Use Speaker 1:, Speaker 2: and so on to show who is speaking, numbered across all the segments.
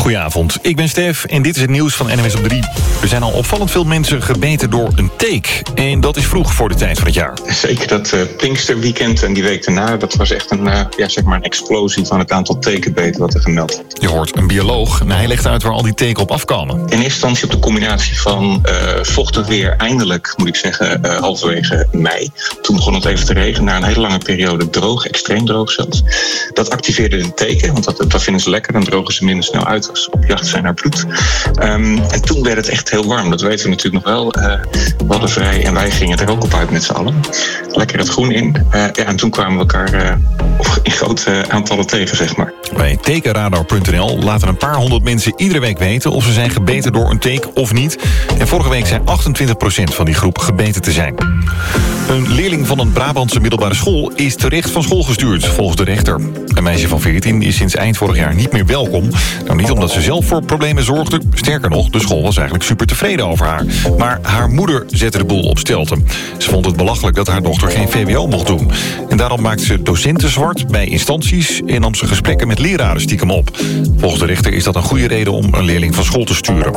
Speaker 1: Goedenavond, ik ben Stef en dit is het nieuws van NWS op 3. Er zijn al opvallend veel mensen gebeten door een teek. En dat is vroeg voor de tijd van het jaar.
Speaker 2: Zeker dat Pinksterweekend en die week daarna, dat was echt een explosie van het aantal tekenbeten wat er gemeld werd.
Speaker 1: Je hoort een bioloog en hij legt uit waar al die teken op afkomen.
Speaker 2: In eerste instantie op de combinatie van vochtig weer, eindelijk moet ik zeggen halverwege mei. Toen begon het even te regenen, na een hele lange periode droog, extreem droog zelfs. Dat activeerde de teken, want dat vinden ze lekker, dan drogen ze minder snel uit als ze op jacht zijn naar bloed. En toen werd het echt heel warm, dat weten we natuurlijk nog wel. We hadden vrij en wij gingen er ook op uit met z'n allen. Lekker het groen in. En toen kwamen we elkaar in grote aantallen tegen, zeg maar.
Speaker 1: Bij tekenradar.nl laten een paar honderd mensen iedere week weten of ze zijn gebeten door een teek of niet. En vorige week zei 28% van die groep gebeten te zijn. Een leerling van een Brabantse middelbare school is terecht van school gestuurd, volgens de rechter. Een meisje van 14 is sinds eind vorig jaar niet meer welkom. Nou, niet omdat ze zelf voor problemen zorgde. Sterker nog, de school was eigenlijk super tevreden over haar. Maar haar moeder zette de boel op stelten. Ze vond het belachelijk dat haar dochter geen VWO mocht doen. En daarom maakte ze docenten zwart bij instanties en nam ze gesprekken met leraren stiekem op. Volgens de rechter is dat een goede reden om een leerling van school te sturen.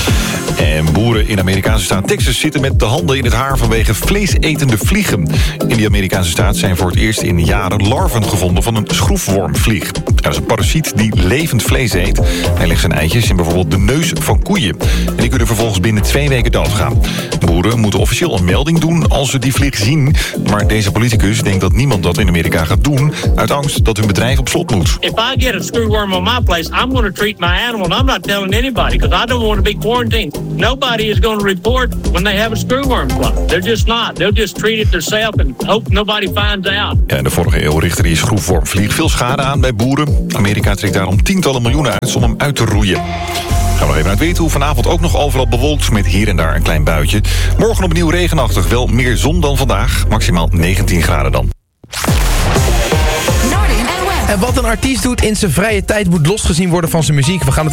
Speaker 1: En boeren in de Amerikaanse staat Texas zitten met de handen in het haar vanwege vleesetende vliegen. In die Amerikaanse staat zijn voor het eerst in jaren larven gevonden van een schroefwormvlieg. Dat is een parasiet die levend vlees eet. Hij legt zijn eitjes in bijvoorbeeld de neus van koeien. En die kunnen vervolgens binnen 2 weken doodgaan. Boeren moeten officieel een melding doen als ze die vlieg zien. Maar deze politicus denkt dat niemand dat in Amerika gaat doen uit angst dat hun bedrijf op slot moet.
Speaker 3: If I get a screwworm on my place, I'm going to treat my animal and I'm not telling anybody because I don't want to be quarantined. Nobody is going to report when they have a screwworm fly. They're just not. They'll just treat it themselves and hope nobody finds out.
Speaker 1: Ja, in de vorige eeuw richtte die schroefwormvlieg veel schade aan bij boeren. Amerika trekt daarom tientallen miljoenen uit om hem uit te roeien. Gaan we nog even naar het weer toe. Vanavond ook nog overal bewolkt met hier en daar een klein buitje. Morgen opnieuw regenachtig, wel meer zon dan vandaag. Maximaal 19 graden dan.
Speaker 4: En wat een artiest doet in zijn vrije tijd moet losgezien worden van zijn muziek. We gaan het